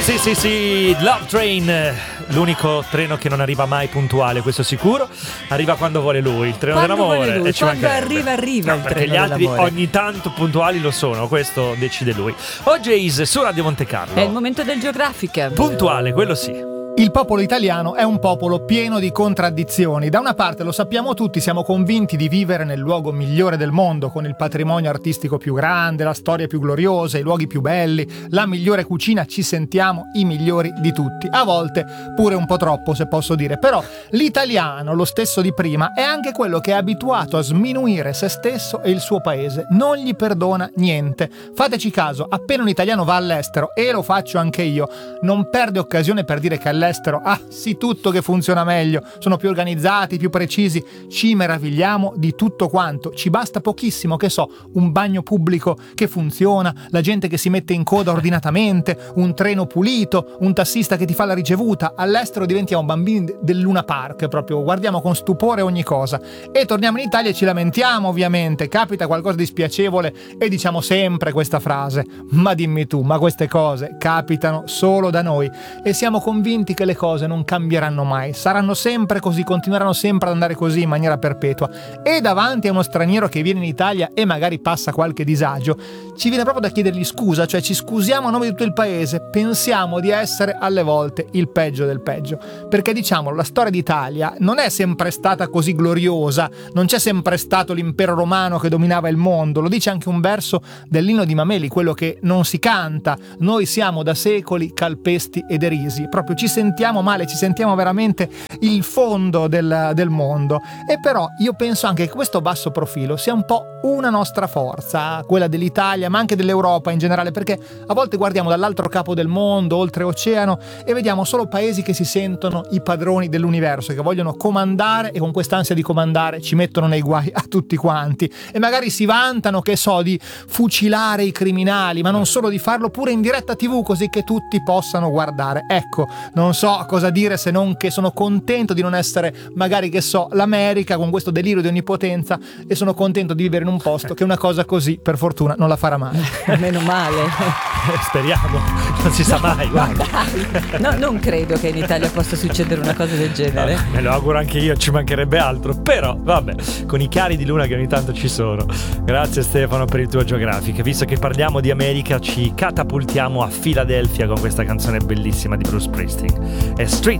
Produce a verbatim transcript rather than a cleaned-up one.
Sì, sì, sì, Love Train, l'unico treno che non arriva mai puntuale, questo sicuro. Arriva quando vuole lui, il treno quando dell'amore. Vuole lui. E ci quando mancherebbe. arriva, arriva No, il perché treno gli altri dell'amore. ogni tanto puntuali lo sono, questo decide lui. O Jays su Radio Monte Carlo. È il momento del Geographic. Puntuale, quello sì. Il popolo italiano è un popolo pieno di contraddizioni. Da una parte, lo sappiamo tutti, siamo convinti di vivere nel luogo migliore del mondo, con il patrimonio artistico più grande, la storia più gloriosa, i luoghi più belli, la migliore cucina, ci sentiamo i migliori di tutti. A volte pure un po' troppo, se posso dire. Però l'italiano, lo stesso di prima, è anche quello che è abituato a sminuire se stesso e il suo paese. Non gli perdona niente. Fateci caso, appena un italiano va all'estero, e lo faccio anche io, non perde occasione per dire che all'estero ah sì, tutto che funziona meglio, sono più organizzati, più precisi. Ci meravigliamo di tutto quanto, ci basta pochissimo, che so, un bagno pubblico che funziona, la gente che si mette in coda ordinatamente, un treno pulito, un tassista che ti fa la ricevuta. All'estero diventiamo bambini del Luna Park, proprio guardiamo con stupore ogni cosa. E torniamo in Italia e ci lamentiamo, ovviamente, capita qualcosa di spiacevole e diciamo sempre questa frase: ma dimmi tu, ma queste cose capitano solo da noi. E siamo convinti che le cose non cambieranno mai, saranno sempre così, continueranno sempre ad andare così in maniera perpetua. E davanti a uno straniero che viene in Italia e magari passa qualche disagio, ci viene proprio da chiedergli scusa, cioè ci scusiamo a nome di tutto il paese. Pensiamo di essere alle volte il peggio del peggio, perché diciamolo, la storia d'Italia non è sempre stata così gloriosa, non c'è sempre stato l'impero romano che dominava il mondo. Lo dice anche un verso dell'inno di Mameli, quello che non si canta: noi siamo da secoli calpesti e derisi. Proprio ci sentiamo male, ci sentiamo veramente il fondo del, del mondo. E però io penso anche che questo basso profilo sia un po' una nostra forza, quella dell'Italia, ma anche dell'Europa in generale, perché a volte guardiamo dall'altro capo del mondo, oltreoceano, e vediamo solo paesi che si sentono i padroni dell'universo, che vogliono comandare, e con quest'ansia di comandare ci mettono nei guai a tutti quanti, e magari si vantano, che so, di fucilare i criminali, ma non solo, di farlo pure in diretta tivù, così che tutti possano guardare. Ecco, non so cosa dire se non che sono contento di non essere magari, che so, l'America con questo delirio di onnipotenza, e sono contento di vivere in un posto che una cosa così per fortuna non la farà mai. Meno male. Speriamo, non si sa mai, guarda. No, non credo che in Italia possa succedere una cosa del genere. No, me lo auguro anche io, ci mancherebbe altro. Però vabbè, con i chiari di luna che ogni tanto ci sono. Grazie Stefano per il tuo Geographic. Visto che parliamo di America, ci catapultiamo a Filadelfia con questa canzone bellissima di Bruce Springsteen. È Street